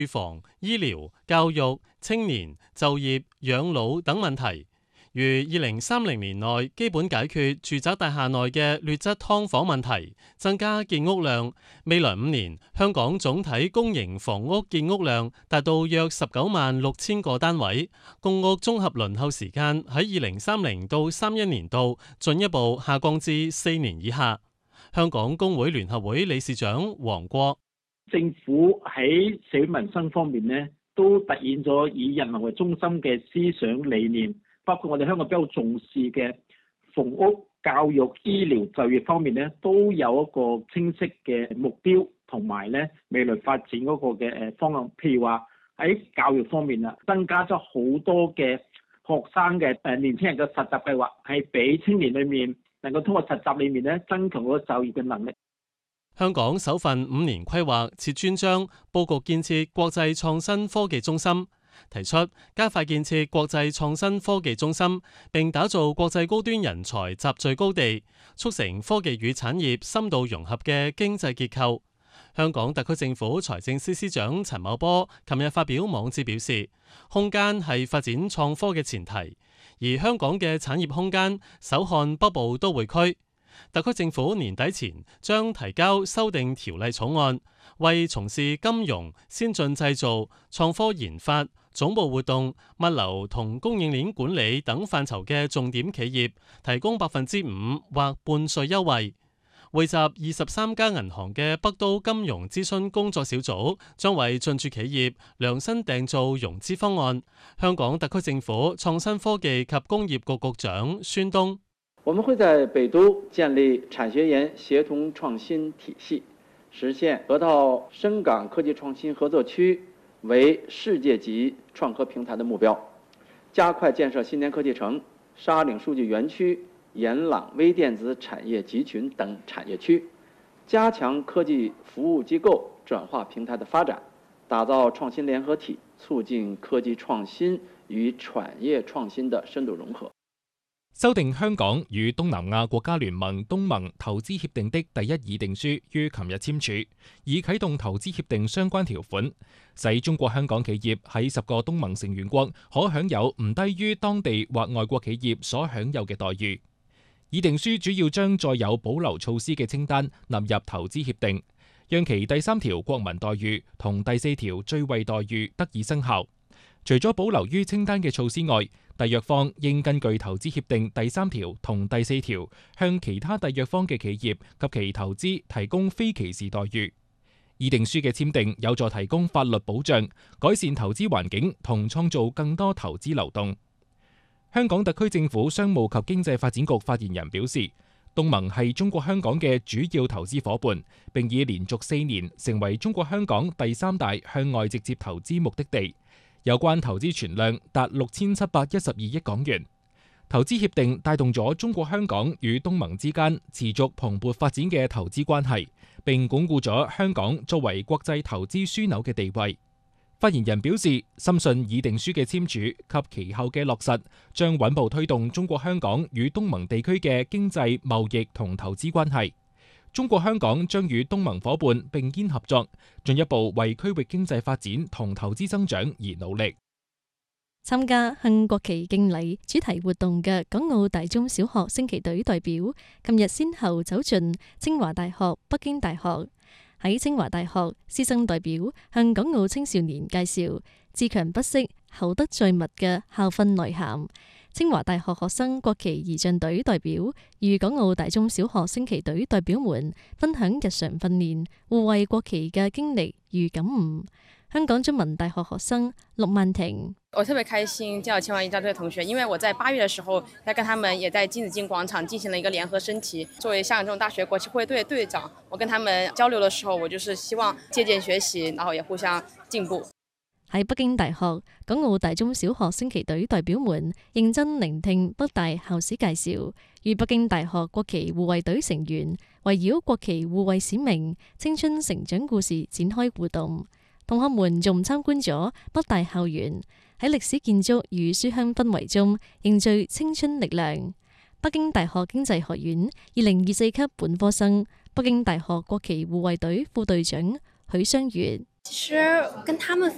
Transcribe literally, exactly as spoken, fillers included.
預防、醫療、教育、青年、就業、養老等問題，如二零三零年內基本解決住宅大廈內嘅劣質劏房問題，增加建屋量。未來五年，香港總體公營房屋建屋量達到約十九萬六千個單位，公屋綜合輪候時間喺二零三零到三一年度進一步下降至四年以下。香港工會聯合會理事長黃國： 政府喺社會民生方面呢，都凸顯咗以人民為中心嘅思想理念，包括我哋香港比較重視嘅房屋、教育、醫療、就業方面呢，都有一個清晰嘅目標同埋咧未來發展嗰個嘅誒方向。譬如話喺教育方面啊，增加咗好多嘅學生嘅誒年輕人嘅實習計劃，係俾青年裏面能夠通過實習裏面咧增強嗰個就業嘅能力。 香港首份五年規劃設專章，佈局建設國際創新科技中心，提出加快建設國際創新科技中心，並打造國際高端人才集聚高地，促成科技與產業深度融合嘅經濟結構。香港特區政府財政司司長陳茂波琴日發表網誌表示，空間係發展創科嘅前提。而香港嘅產業空間首看北部都會區，特區政府年底前將提交修訂條例草案，為從事金融、先進製造、創科研發、總部活動、物流同供應鏈管理等範疇嘅重點企業提供百分之五或半稅優惠。匯集二十三家銀行嘅北都金融諮詢工作小組將為進駐企業量身訂造融資方案。香港特區政府創新科技及工業局局長孫東： 我們會在北都建立產學研協同創新體系，實現河套深港科技創新合作區為世界級創科平台的目標，加快建設新田科技城、沙嶺數據園區、元朗微電子產業集群等產業區，加強科技服務機構轉化平台的發展，打造創新聯合體，促進科技創新與產業創新的深度融合。 修訂香港與東南亞國家聯盟東盟投資協定的第一議定書於琴日簽署，以啟動投資協定相關條款，使中國香港企業喺十個東盟成員國可享有唔低於當地或外國企業所享有嘅待遇。議定書主要將載有保留措施嘅清單納入投資協定，讓其第三條國民待遇同第四條最惠待遇得以生效。除咗保留於清單嘅措施外，締約方應根據投資協定第三條同第四條，向其他締約方嘅企業及其投資提供非歧視待遇。議定書嘅簽訂有助提供法律保障，改善投資環境同創造更多投資流動。香港特區政府商務及經濟發展局發言人表示，東盟係中國香港嘅主要投資夥伴，並已連續四年成為中國香港第三大向外直接投資目的地，有關投資存量達六千七百一十二億港元。投資協定帶動咗中國香港與東盟之間持續蓬勃發展嘅投資關係，並鞏固咗香港作為國際投資樞紐嘅地位。發言人表示，深信議定書嘅簽署及其後嘅落實，將穩步推動中國香港與東盟地區嘅經濟、貿易同投資關係。中國香港將與東盟夥伴並肩合作，進一步為區域經濟發展同投資增長而努力。 參加向國旗敬禮主題活動嘅港澳大中小學升旗隊代表，今日先後走進清華大學、北京大學。喺清華大學，師生代表向港澳青少年介紹自強不息、厚德載物嘅校訓內涵。清華大學學生國旗儀仗隊代表與港澳大中小學升旗隊代表們分享日常訓練、護衛國旗嘅經歷與感悟。香港中文大學學生陸曼婷： 我特別開心見到清華儀仗隊同學，因為我在八月的時候，在跟他們也在金紫荊廣場進行了一個聯合升旗。作為香港中文大學國旗會隊隊長，我跟他們交流的時候，我就是希望借鑑學習，然後也互相進步。 喺北京大學，港澳大中小學升旗隊代表們認真聆聽北大校史介紹，與北京大學國旗護衛隊成員圍繞國旗護衛使命、青春成長故事展開互動。同學們仲參觀咗北大校園，喺歷史建築與書香氛圍中凝聚青春力量。北京大學經濟學院二零二四級本科生、北京大學國旗護衛隊副隊長許湘月： 其實跟他們